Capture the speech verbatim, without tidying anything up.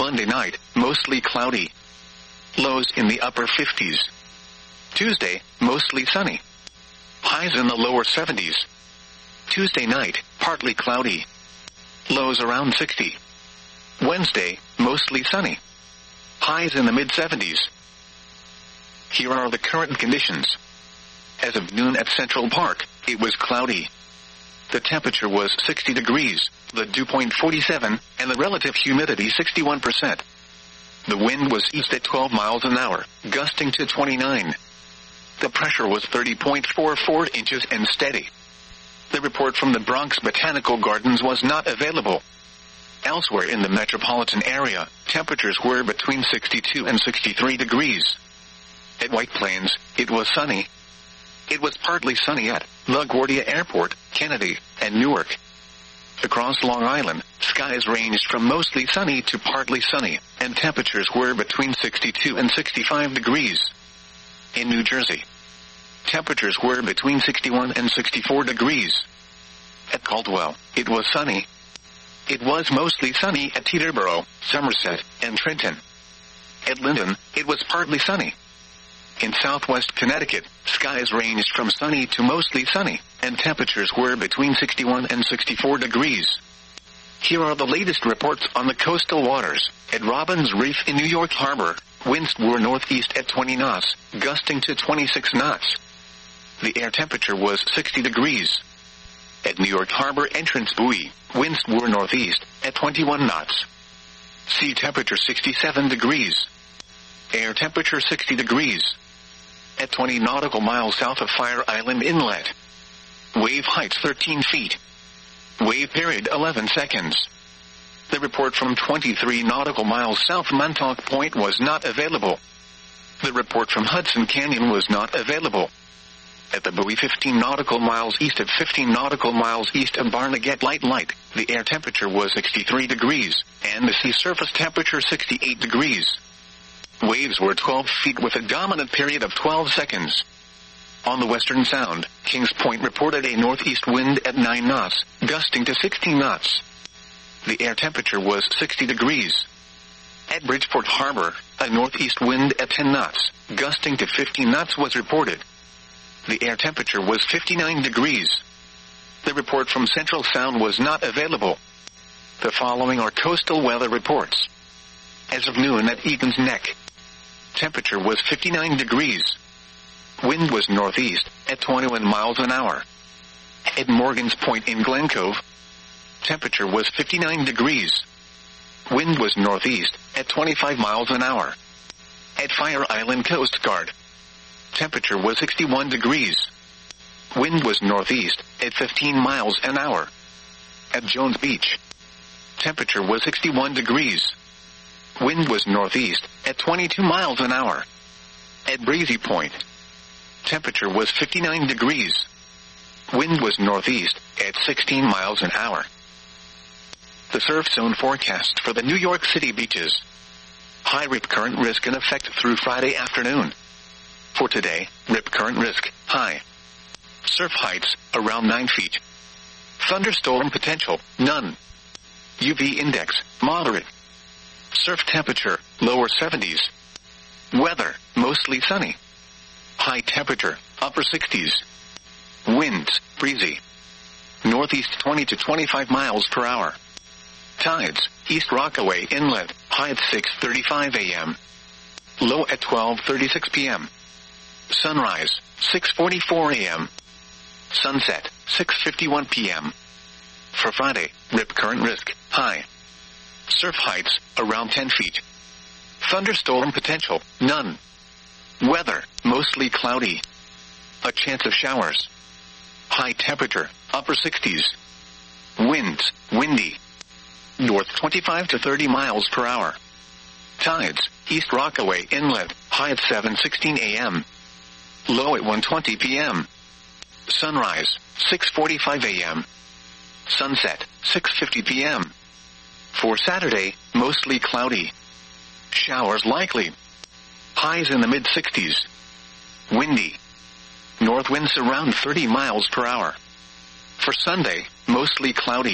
Monday night, mostly cloudy. Lows in the upper fifties. Tuesday, mostly sunny. Highs in the lower seventies. Tuesday night, partly cloudy. Lows around sixty. Wednesday, mostly sunny. Highs in the mid-seventies. Here are the current conditions. As of noon at Central Park, it was cloudy. The temperature was sixty degrees, the dew point forty-seven, and the relative humidity sixty-one percent. The wind was east at twelve miles an hour, gusting to twenty-nine. The pressure was thirty point four four inches and steady. The report from the Bronx Botanical Gardens was not available. Elsewhere in the metropolitan area, temperatures were between sixty-two and sixty-three degrees. At White Plains, it was sunny. It was partly sunny at LaGuardia Airport, Kennedy, and Newark. Across Long Island, skies ranged from mostly sunny to partly sunny, and temperatures were between sixty-two and sixty-five degrees. In New Jersey, temperatures were between sixty-one and sixty-four degrees. At Caldwell, it was sunny. It was mostly sunny at Teterboro, Somerset, and Trenton. At Linden, it was partly sunny. In southwest Connecticut, skies ranged from sunny to mostly sunny, and temperatures were between sixty-one and sixty-four degrees. Here are the latest reports on the coastal waters. At Robbins Reef in New York Harbor, winds were northeast at twenty knots, gusting to twenty-six knots. The air temperature was sixty degrees. At New York Harbor Entrance Buoy, winds were northeast at twenty-one knots. Sea temperature sixty-seven degrees. Air temperature sixty degrees. At twenty nautical miles south of Fire Island Inlet. Wave height thirteen feet. Wave period eleven seconds. The report from twenty-three nautical miles south Montauk Point was not available. The report from Hudson Canyon was not available. At the buoy fifteen nautical miles east of fifteen nautical miles east of Barnegat Light Light, the air temperature was sixty-three degrees, and the sea surface temperature sixty-eight degrees. Waves were twelve feet with a dominant period of twelve seconds. On the Western Sound, Kings Point reported a northeast wind at nine knots, gusting to sixteen knots. The air temperature was sixty degrees. At Bridgeport Harbor, a northeast wind at ten knots, gusting to fifteen knots was reported. The air temperature was fifty-nine degrees. The report from Central Sound was not available. The following are coastal weather reports. As of noon at Egan's Neck, temperature was fifty-nine degrees. Wind was northeast at twenty-one miles an hour. At Morgan's Point in Glen Cove, temperature was fifty-nine degrees. Wind was northeast at twenty-five miles an hour. At Fire Island Coast Guard, temperature was sixty-one degrees. Wind was northeast at fifteen miles an hour. At Jones Beach, temperature was sixty-one degrees. Wind was northeast at twenty-two miles an hour. At Breezy Point, temperature was fifty-nine degrees. Wind was northeast at sixteen miles an hour. The surf zone forecast for the New York City beaches. High rip current risk in effect through Friday afternoon. For today, rip current risk, high. Surf heights, around nine feet. Thunderstorm potential, none. U V index, moderate. Surf temperature, lower seventies. Weather, mostly sunny. High temperature, upper sixties. Winds, breezy. Northeast twenty to twenty-five miles per hour. Tides, East Rockaway Inlet, high at six thirty-five a m Low at twelve thirty-six p m Sunrise, six forty-four a m Sunset, six fifty-one p m For Friday, rip current risk, high. Surf heights, around ten feet. Thunderstorm potential, none. Weather, mostly cloudy. A chance of showers. High temperature, upper sixties. Winds, windy. North twenty-five to thirty miles per hour. Tides, East Rockaway Inlet, high at seven sixteen a m Low at one twenty p m Sunrise, six forty-five a m Sunset, six fifty p m For Saturday, mostly cloudy. Showers likely. Highs in the mid-sixties. Windy. North winds around thirty miles per hour. For Sunday, mostly cloudy.